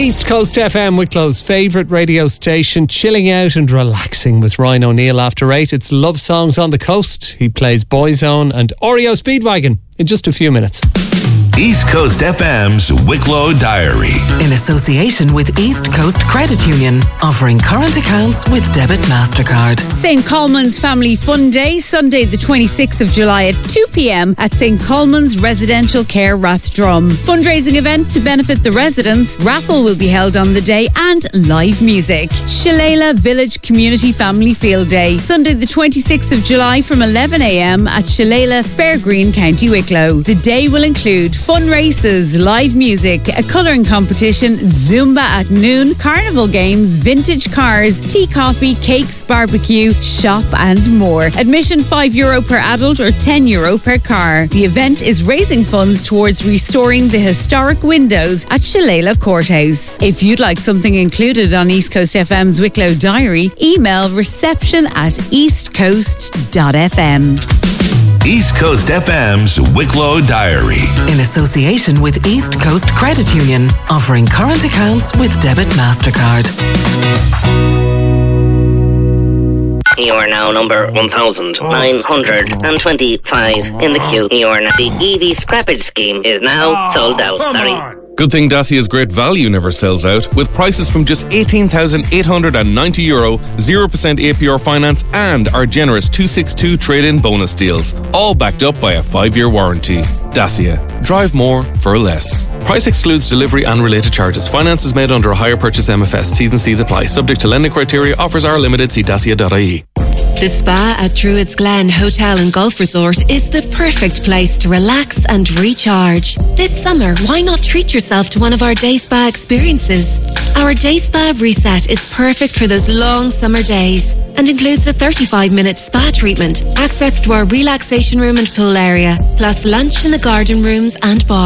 East Coast FM, Wicklow's favourite radio station, chilling out and relaxing with Ryan O'Neill after 8. It's Love Songs on the Coast. He plays Boyzone and Oreo Speedwagon in just a few minutes. East Coast FM's Wicklow Diary. In association with East Coast Credit Union, offering current accounts with debit MasterCard. St. Colman's Family Fun Day, Sunday the 26th of July at 2 p.m. at St. Colman's Residential Care Rathdrum. Fundraising event to benefit the residents. Raffle will be held on the day and live music. Shillelagh Village Community Family Field Day, Sunday the 26th of July from 11 a.m. at Shillelagh Fairgreen, County Wicklow. The day will include fun races, live music, a colouring competition, Zumba at noon, carnival games, vintage cars, tea, coffee, cakes, barbecue, shop and more. Admission €5 per adult or €10 per car. The event is raising funds towards restoring the historic windows at Shillelagh Courthouse. If you'd like something included on East Coast FM's Wicklow Diary, email reception@eastcoast.fm. East Coast FM's Wicklow Diary. In association with East Coast Credit Union, offering current accounts with debit MasterCard. You are now number 1,925 in the queue. The EV scrappage scheme is now sold out. Sorry. Good thing Dacia's great value never sells out, with prices from just €18,890, 0% APR finance and our generous 262 trade-in bonus deals, all backed up by a 5-year warranty. Dacia. Drive more for less. Price excludes delivery and related charges. Finance is made under a hire purchase MFS. T's and C's apply. Subject to lending criteria. Offers are limited. See dacia.ie. The spa at Druids Glen Hotel and Golf Resort is the perfect place to relax and recharge. This summer, why not treat yourself to one of our day spa experiences? Our day spa reset is perfect for those long summer days and includes a 35-minute spa treatment, access to our relaxation room and pool area, plus lunch in the garden rooms and bar.